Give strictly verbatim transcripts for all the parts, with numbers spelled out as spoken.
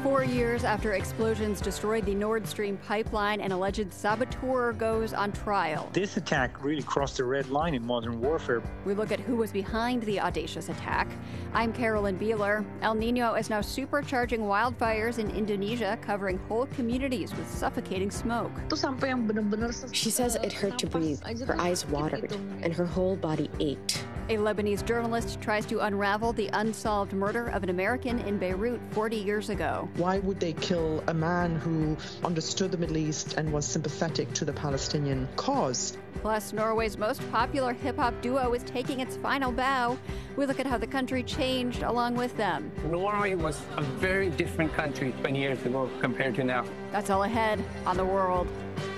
Four years after explosions destroyed the Nord Stream pipeline, an alleged saboteur goes on trial. This attack really crossed the red line in modern warfare. We look at who was behind the audacious attack. I'm Carolyn Beeler. El Nino is now supercharging wildfires in Indonesia, covering whole communities with suffocating smoke. She says it hurt to breathe. Her eyes watered, and her whole body ached. A Lebanese journalist tries to unravel the unsolved murder of an American in Beirut forty years ago. Why would they kill a man who understood the Middle East and was sympathetic to the Palestinian cause? Plus, Norway's most popular hip-hop duo is taking its final bow. We look at how the country changed along with them. Norway was a very different country twenty years ago compared to now. That's all ahead on The World.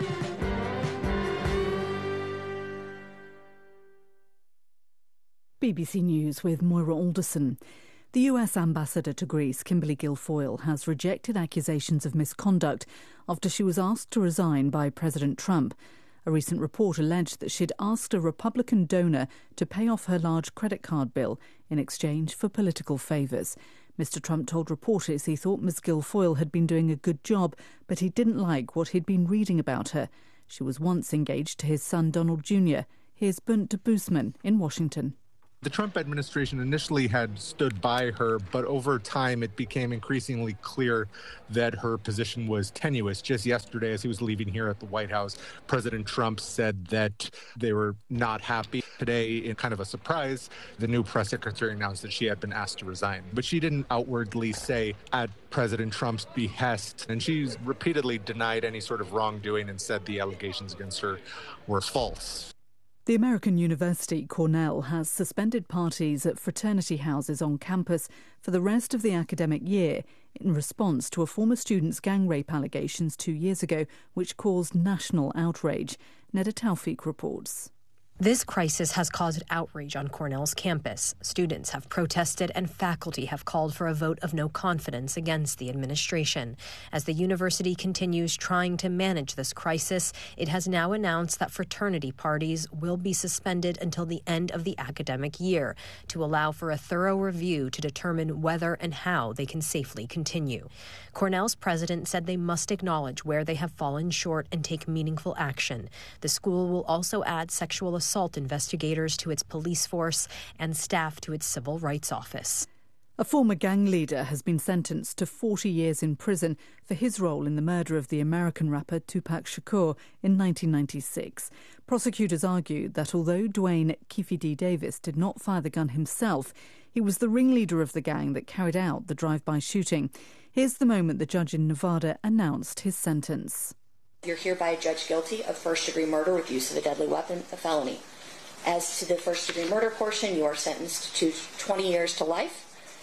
B B C News with Moira Alderson. The U S ambassador to Greece, Kimberly Guilfoyle, has rejected accusations of misconduct after she was asked to resign by President Trump. A recent report alleged that she'd asked a Republican donor to pay off her large credit card bill in exchange for political favours. Mister Trump told reporters he thought Miz Guilfoyle had been doing a good job, but he didn't like what he'd been reading about her. She was once engaged to his son Donald Junior Here's Bunt de Boosman in Washington. The Trump administration initially had stood by her, but over time it became increasingly clear that her position was tenuous. Just yesterday, as he was leaving here at the White House, President Trump said that they were not happy. Today, in kind of a surprise, the new press secretary announced that she had been asked to resign. But she didn't outwardly say at President Trump's behest, and she's repeatedly denied any sort of wrongdoing and said the allegations against her were false. The American university, Cornell, has suspended parties at fraternity houses on campus for the rest of the academic year in response to a former student's gang rape allegations two years ago, which caused national outrage. Neda Tawfiq reports. This crisis has caused outrage on Cornell's campus. Students have protested and faculty have called for a vote of no confidence against the administration. As the university continues trying to manage this crisis, it has now announced that fraternity parties will be suspended until the end of the academic year to allow for a thorough review to determine whether and how they can safely continue. Cornell's president said they must acknowledge where they have fallen short and take meaningful action. The school will also add sexual assault assault investigators to its police force and staff to its civil rights office. A former gang leader has been sentenced to forty years in prison for his role in the murder of the American rapper Tupac Shakur in nineteen ninety-six. Prosecutors argued that although Dwayne Keefe D. Davis did not fire the gun himself, he was the ringleader of the gang that carried out the drive-by shooting. Here's the moment the judge in Nevada announced his sentence. You're hereby judged guilty of first-degree murder with use of a deadly weapon, a felony. As to the first-degree murder portion, you are sentenced to twenty years to life.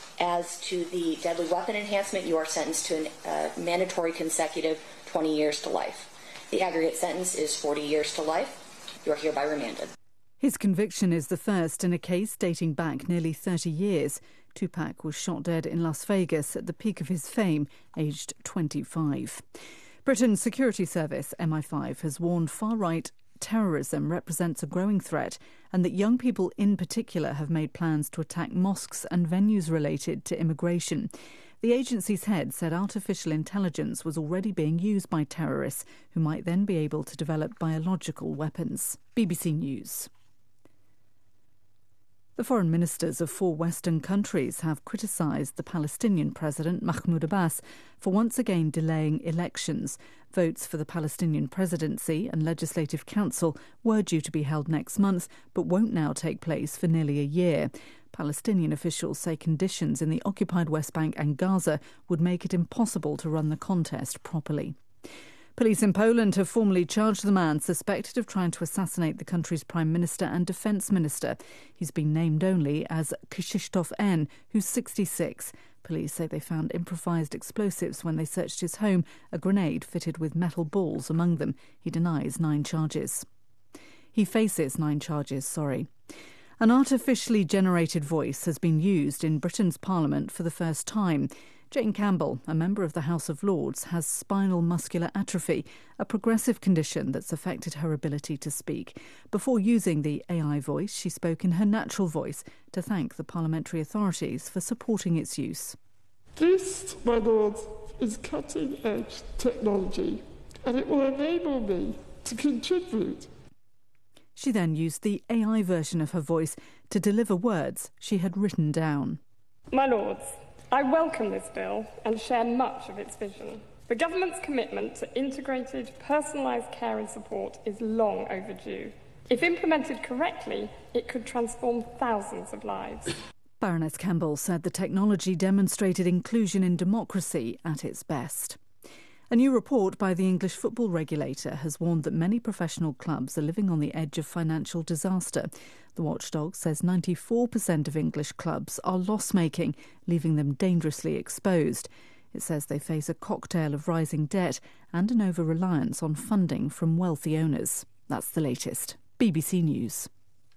As to the deadly weapon enhancement, you are sentenced to a uh, mandatory consecutive twenty years to life. The aggregate sentence is forty years to life. You are hereby remanded. His conviction is the first in a case dating back nearly thirty years. Tupac was shot dead in Las Vegas at the peak of his fame, aged twenty-five. Britain's security service, M I five, has warned far-right terrorism represents a growing threat and that young people in particular have made plans to attack mosques and venues related to immigration. The agency's head said artificial intelligence was already being used by terrorists who might then be able to develop biological weapons. B B C News. The foreign ministers of four Western countries have criticised the Palestinian President Mahmoud Abbas for once again delaying elections. Votes for the Palestinian presidency and legislative council were due to be held next month, but won't now take place for nearly a year. Palestinian officials say conditions in the occupied West Bank and Gaza would make it impossible to run the contest properly. Police in Poland have formally charged the man suspected of trying to assassinate the country's Prime Minister and Defence Minister. He's been named only as Krzysztof N., who's sixty-six. Police say they found improvised explosives when they searched his home, a grenade fitted with metal balls among them. He denies nine charges. He faces nine charges, sorry. An artificially generated voice has been used in Britain's Parliament for the first time. Jane Campbell, a member of the House of Lords, has spinal muscular atrophy, a progressive condition that's affected her ability to speak. Before using the A I voice, she spoke in her natural voice to thank the parliamentary authorities for supporting its use. This, my lords, is cutting-edge technology, and it will enable me to contribute. She then used the A I version of her voice to deliver words she had written down. My lords, I welcome this bill and share much of its vision. The government's commitment to integrated, personalised care and support is long overdue. If implemented correctly, it could transform thousands of lives. Baroness Campbell said the technology demonstrated inclusion in democracy at its best. A new report by the English football regulator has warned that many professional clubs are living on the edge of financial disaster. The watchdog says ninety-four percent of English clubs are loss-making, leaving them dangerously exposed. It says they face a cocktail of rising debt and an over-reliance on funding from wealthy owners. That's the latest. B B C News.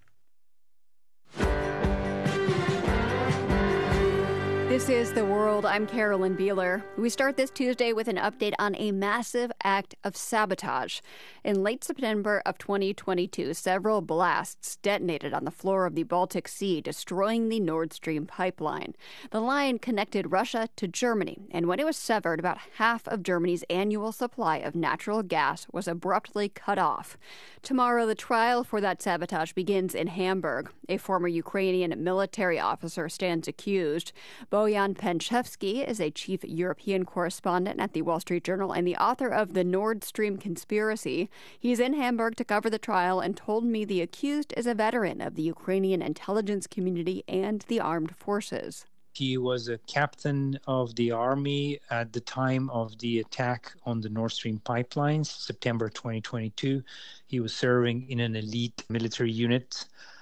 This is The World. I'm Carolyn Beeler. We start this Tuesday with an update on a massive act of sabotage. In late September of twenty twenty-two, several blasts detonated on the floor of the Baltic Sea, destroying the Nord Stream pipeline. The line connected Russia to Germany, and when it was severed, about half of Germany's annual supply of natural gas was abruptly cut off. Tomorrow, the trial for that sabotage begins in Hamburg. A former Ukrainian military officer stands accused. Boyan Penchevsky is a chief European correspondent at the Wall Street Journal and the author of The Nord Stream Conspiracy. He's in Hamburg to cover the trial and told me the accused is a veteran of the Ukrainian intelligence community and the armed forces. He was a captain of the army at the time of the attack on the Nord Stream pipelines, September twenty twenty-two. He was serving in an elite military unit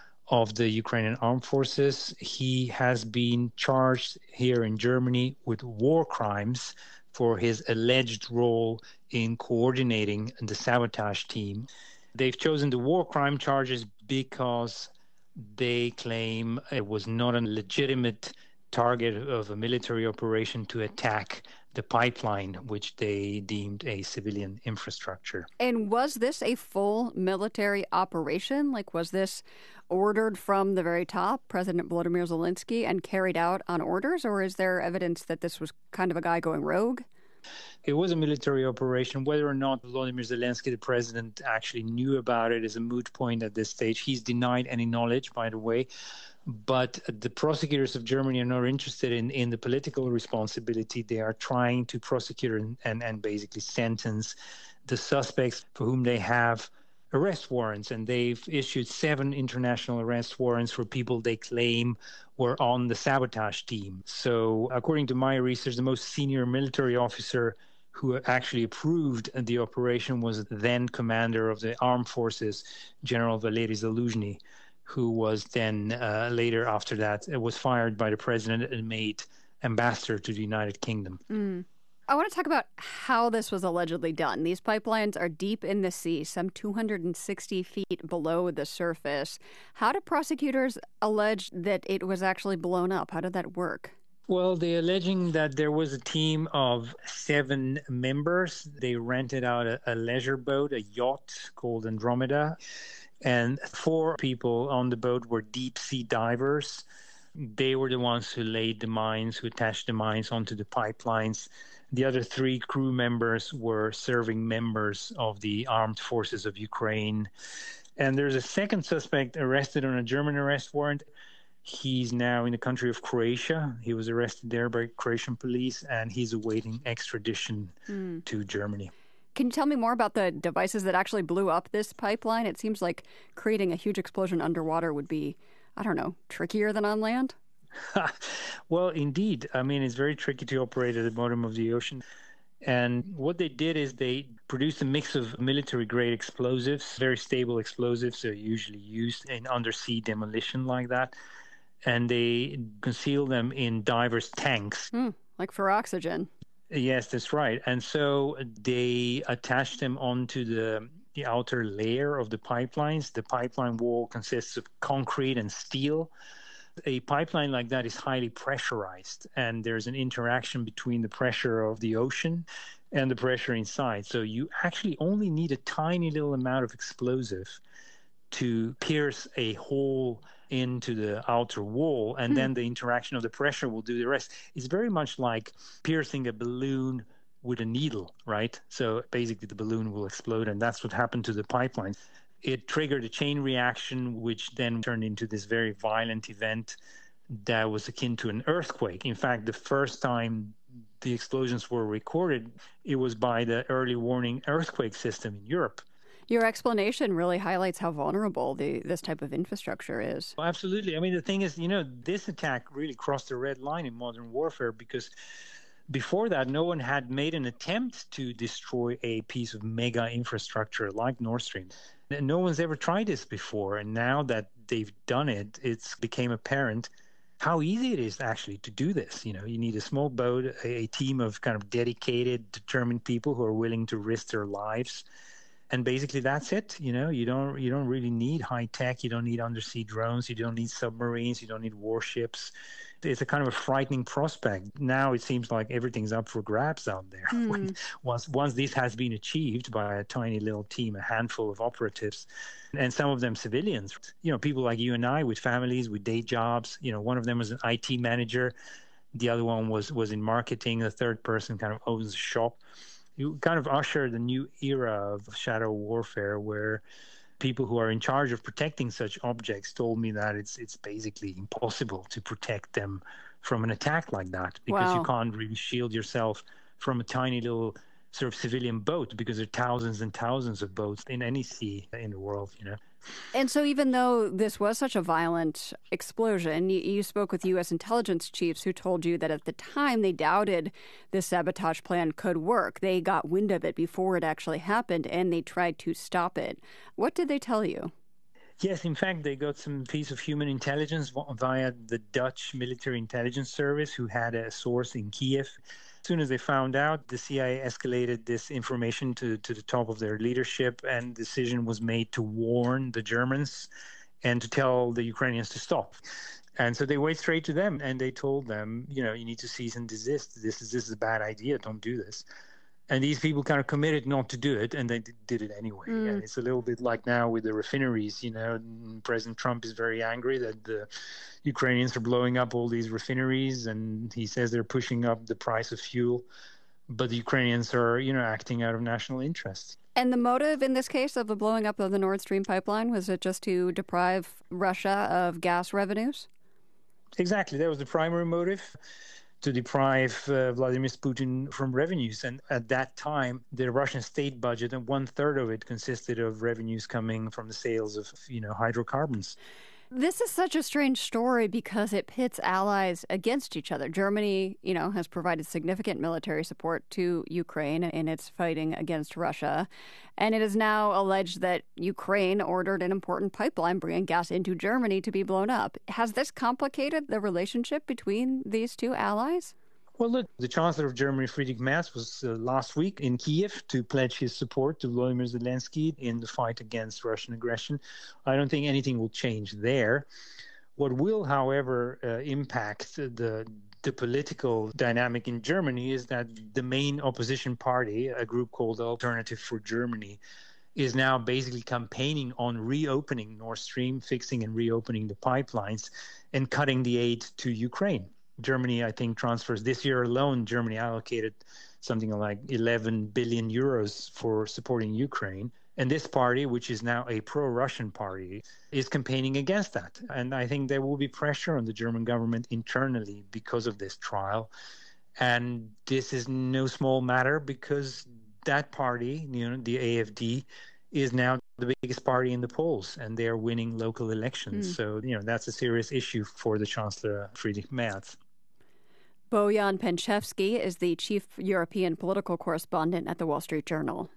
of the Ukrainian armed forces. He has been charged here in Germany with war crimes for his alleged role in coordinating the sabotage team. They've chosen the war crime charges because they claim it was not a legitimate target of a military operation to attack the pipeline, which they deemed a civilian infrastructure. And was this a full military operation? Like, was this ordered from the very top, President Volodymyr Zelensky, and carried out on orders? Or is there evidence that this was kind of a guy going rogue? It was a military operation. Whether or not Volodymyr Zelensky, the president, actually knew about it is a moot point at this stage. He's denied any knowledge, by the way. But the prosecutors of Germany are not interested in, in the political responsibility. They are trying to prosecute and, and, and basically sentence the suspects for whom they have arrest warrants. And they've issued seven international arrest warrants for people they claim were on the sabotage team. So according to my research, the most senior military officer who actually approved the operation was then commander of the armed forces, General Valery Zaluzhny, who was then uh, later after that uh, was fired by the president and made ambassador to the United Kingdom. Mm. I want to talk about how this was allegedly done. These pipelines are deep in the sea, some two hundred sixty feet below the surface. How do prosecutors allege that it was actually blown up? How did that work? Well, they're alleging that there was a team of seven members. They rented out a, a leisure boat, a yacht called Andromeda. And four people on the boat were deep-sea divers. They were the ones who laid the mines, who attached the mines onto the pipelines. The other three crew members were serving members of the armed forces of Ukraine. And there's a second suspect arrested on a German arrest warrant. He's now in the country of Croatia. He was arrested there by Croatian police, and he's awaiting extradition mm. to Germany. Can you tell me more about the devices that actually blew up this pipeline? It seems like creating a huge explosion underwater would be, I don't know, trickier than on land? Well, indeed. I mean, it's very tricky to operate at the bottom of the ocean. And what they did is they produced a mix of military-grade explosives, very stable explosives, so usually used in undersea demolition like that. And they concealed them in divers' tanks. Mm, like for oxygen. Yes, that's right. And so they attached them onto the, the outer layer of the pipelines. The pipeline wall consists of concrete and steel. A pipeline like that is highly pressurized, and there's an interaction between the pressure of the ocean and the pressure inside. So you actually only need a tiny little amount of explosive to pierce a hole into the outer wall, and hmm. then the interaction of the pressure will do the rest. It's very much like piercing a balloon with a needle, right? So basically the balloon will explode, and that's what happened to the pipeline. It triggered a chain reaction, which then turned into this very violent event that was akin to an earthquake. In fact, the first time the explosions were recorded, it was by the early warning earthquake system in Europe. Your explanation really highlights how vulnerable the, this type of infrastructure is. Well, absolutely. I mean, the thing is, you know, this attack really crossed the red line in modern warfare because before that, no one had made an attempt to destroy a piece of mega infrastructure like Nord Stream. No one's ever tried this before. And now that they've done it, it's became apparent how easy it is actually to do this. You know, you need a small boat, a, a team of kind of dedicated, determined people who are willing to risk their lives. And basically that's it. You know, you don't you don't really need high tech. You don't need undersea drones. You don't need submarines. You don't need warships. It's a kind of a frightening prospect. Now it seems like everything's up for grabs out there. Mm. When, once once this has been achieved by a tiny little team, a handful of operatives, and some of them civilians, you know, people like you and I with families, with day jobs. You know, one of them was an I T manager. The other one was was in marketing. The third person kind of owns a shop. You kind of usher the new era of shadow warfare where people who are in charge of protecting such objects told me that it's it's basically impossible to protect them from an attack like that because wow. you can't really shield yourself from a tiny little sort of civilian boat because there are thousands and thousands of boats in any sea in the world, you know. And so even though this was such a violent explosion, you, you spoke with U S intelligence chiefs who told you that at the time they doubted this sabotage plan could work. They got wind of it before it actually happened, and they tried to stop it. What did they tell you? Yes, in fact, they got some piece of human intelligence via the Dutch military intelligence service, who had a source in Kiev. As soon as they found out, the C I A escalated this information to, to the top of their leadership, and the decision was made to warn the Germans and to tell the Ukrainians to stop. And so they went straight to them, and they told them, you know, you need to cease and desist. This is this is a bad idea. Don't do this. And these people kind of committed not to do it, and they did it anyway. Mm. And it's a little bit like now with the refineries. You know, President Trump is very angry that the Ukrainians are blowing up all these refineries, and he says they're pushing up the price of fuel. But the Ukrainians are, you know, acting out of national interest. And the motive in this case of the blowing up of the Nord Stream pipeline, was it just to deprive Russia of gas revenues? Exactly. That was the primary motive. To deprive uh, Vladimir Putin from revenues. And at that time, the Russian state budget, and one third of it consisted of revenues coming from the sales of, you know, hydrocarbons. This is such a strange story because it pits allies against each other. Germany, you know, has provided significant military support to Ukraine in its fighting against Russia. And it is now alleged that Ukraine ordered an important pipeline bringing gas into Germany to be blown up. Has this complicated the relationship between these two allies? Well, look, the Chancellor of Germany, Friedrich Merz, was uh, last week in Kiev to pledge his support to Volodymyr Zelensky in the fight against Russian aggression. I don't think anything will change there. What will, however, uh, impact the the political dynamic in Germany is that the main opposition party, a group called Alternative for Germany, is now basically campaigning on reopening Nord Stream, fixing and reopening the pipelines, and cutting the aid to Ukraine. Germany, I think, transfers this year alone, Germany allocated something like eleven billion euros for supporting Ukraine. And this party, which is now a pro-Russian party, is campaigning against that. And I think there will be pressure on the German government internally because of this trial. And this is no small matter because that party, you know, the A F D, is now the biggest party in the polls, and they are winning local elections. Mm. So, you know, that's a serious issue for the Chancellor, Friedrich Merz. Bojan Penchevsky is the chief European political correspondent at the Wall Street Journal.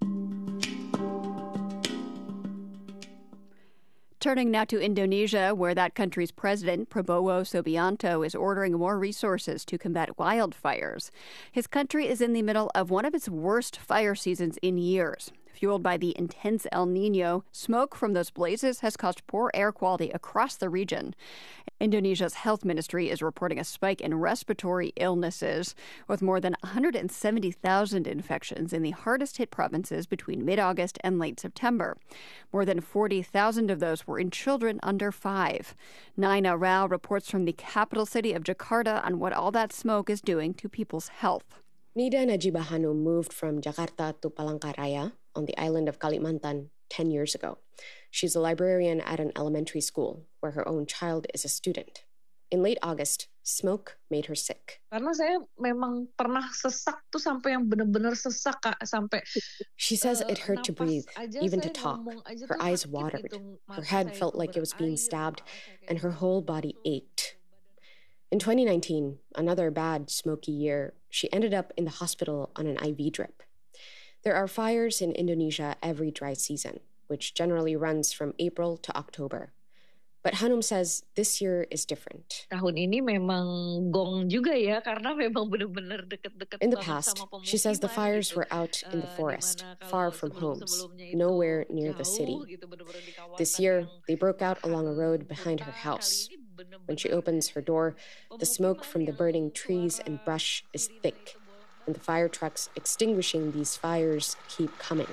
Turning now to Indonesia, where that country's president, Prabowo Subianto, is ordering more resources to combat wildfires. His country is in the middle of one of its worst fire seasons in years. Fueled by the intense El Nino, smoke from those blazes has caused poor air quality across the region. Indonesia's health ministry is reporting a spike in respiratory illnesses, with more than one hundred seventy thousand infections in the hardest-hit provinces between mid-August and late September. More than forty thousand of those were in children under five. Naina Rao reports from the capital city of Jakarta on what all that smoke is doing to people's health. Nida Najibah Hanum moved from Jakarta to Palangkaraya on the island of Kalimantan ten years ago. She's a librarian at an elementary school where her own child is a student. In late August, smoke made her sick. Karena saya memang pernah sesak tuh sampai yang benar-benar sesak, Kak, sampai She says it hurt to breathe, even to talk. Her eyes watered. Her head felt like it was being stabbed, and her whole body ached. In twenty nineteen, another bad, smoky year, she ended up in the hospital on an I V drip. There are fires in Indonesia every dry season, which generally runs from April to October. But Hanum says this year is different. Tahun ini memang gong juga ya, karena memang benar-benar dekat-dekat. In the past, she says the fires were out in the forest, far from homes, nowhere near the city. This year, they broke out along a road behind her house. When she opens her door, the smoke from the burning trees and brush is thick, and the fire trucks extinguishing these fires keep coming.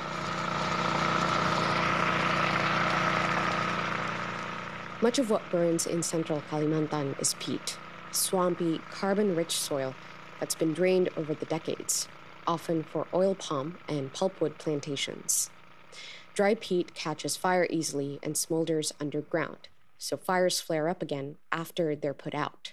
Much of what burns in central Kalimantan is peat, swampy, carbon-rich soil that's been drained over the decades, often for oil palm and pulpwood plantations. Dry peat catches fire easily and smolders underground, so fires flare up again after they're put out.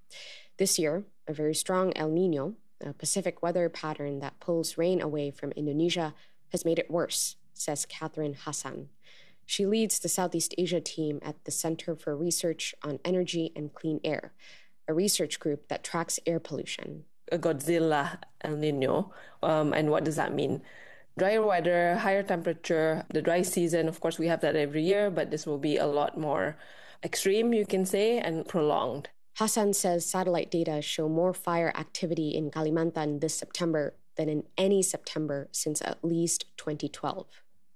This year, a very strong El Nino, a Pacific weather pattern that pulls rain away from Indonesia, has made it worse, says Catherine Hassan. She leads the Southeast Asia team at the Center for Research on Energy and Clean Air, a research group that tracks air pollution. A Godzilla El Nino, um, and what does that mean? Drier weather, higher temperature, the dry season, of course we have that every year, but this will be a lot more extreme, you can say, and prolonged. Hassan says satellite data show more fire activity in Kalimantan this September than in any September since at least twenty twelve.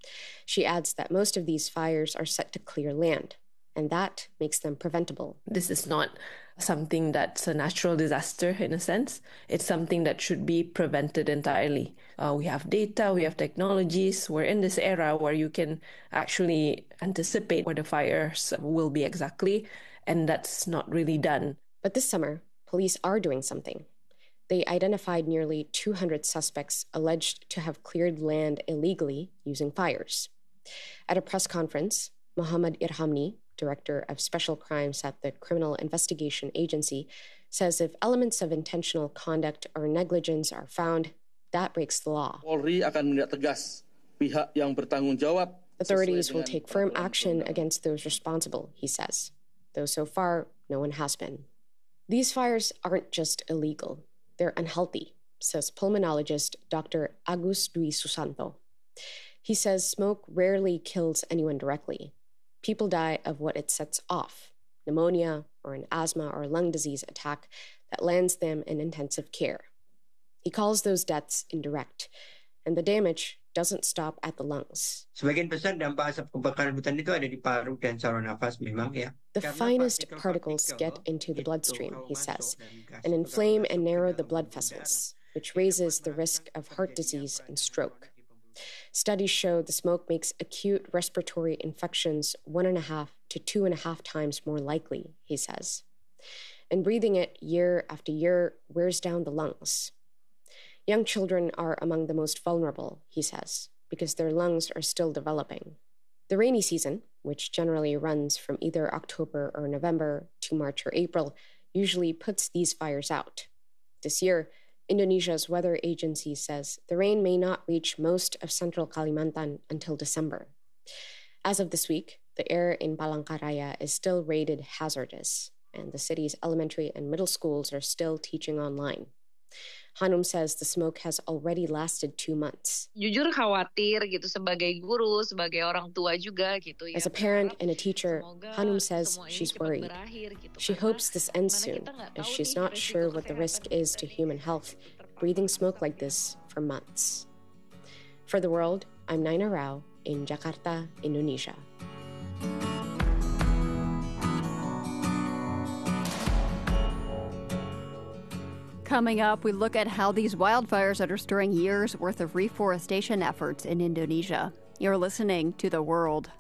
She adds that most of these fires are set to clear land, and that makes them preventable. This is not something that's a natural disaster in a sense. It's something that should be prevented entirely. Uh, we have data, we have technologies. We're in this era where you can actually anticipate where the fires will be exactly, and that's not really done. But this summer, police are doing something. They identified nearly two hundred suspects alleged to have cleared land illegally using fires. At a press conference, Muhammad Irhamni, director of special crimes at the Criminal Investigation Agency, says if elements of intentional conduct or negligence are found, that breaks the law. Polri akan menindak tegas pihak yang bertanggung jawab. Authorities will take firm action against those responsible, he says, though so far no one has been. These fires aren't just illegal. They're unhealthy, says pulmonologist Doctor Agus Dwi Susanto. He says smoke rarely kills anyone directly. People die of what it sets off, pneumonia or an asthma or lung disease attack that lands them in intensive care. He calls those deaths indirect, and the damage doesn't stop at the lungs. Sebagian besar dampak asap kebakaran hutan itu ada di paru dan saluran nafas memang ya. The finest particles get into the bloodstream, he says, and inflame and narrow the blood vessels, which raises the risk of heart disease and stroke. Studies show the smoke makes acute respiratory infections one and a half to two and a half times more likely, he says. And breathing it year after year wears down the lungs. Young children are among the most vulnerable, he says, because their lungs are still developing. The rainy season, which generally runs from either October or November to March or April, usually puts these fires out. This year, Indonesia's weather agency says the rain may not reach most of central Kalimantan until December. As of this week, the air in Palangkaraya is still rated hazardous, and the city's elementary and middle schools are still teaching online. Hanum says the smoke has already lasted two months. Jujur khawatir gitu sebagai guru, sebagai orang tua juga gitu ya. As a parent and a teacher, Hanum says she's worried. She hopes this ends soon, as she's not sure what the risk is to human health, breathing smoke like this for months. For The World, I'm Naina Rao in Jakarta, Indonesia. Coming up, we look at how these wildfires are stirring years' worth of reforestation efforts in Indonesia. You're listening to The World.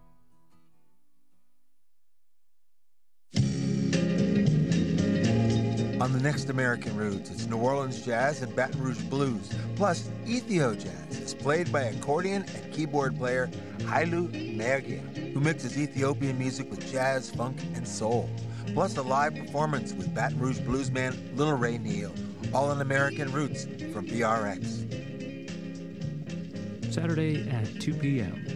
On the next American Roots, it's New Orleans jazz and Baton Rouge blues, plus Ethio jazz. It's played by accordion and keyboard player Hailu Mergia, who mixes Ethiopian music with jazz, funk, and soul. Plus a live performance with Baton Rouge bluesman Little Ray Neal, all on American Roots from P R X. Saturday at two p.m.